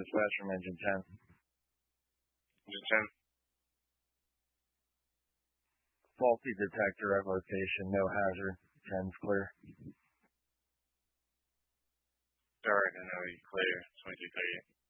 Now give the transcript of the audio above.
dispatch from engine 10. Engine 10. Faulty detector at location, no hazard. 10's clear. Alright, I know you clear. 2238.